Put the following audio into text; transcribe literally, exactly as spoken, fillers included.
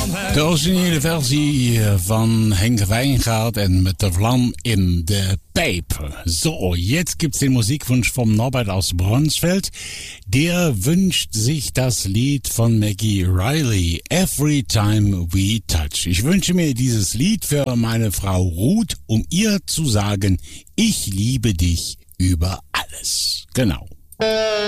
De originele versie van Henk Wijngaard en met de vlam in de pijp. So, jetzt gibt's den Musikwunsch vom Norbert aus Bronsfeld. Der wünscht sich das Lied von Maggie Riley, Every Time We Touch. Ich wünsche mir dieses Lied für meine Frau Ruth, um ihr zu sagen, ich liebe dich über alles. Genau.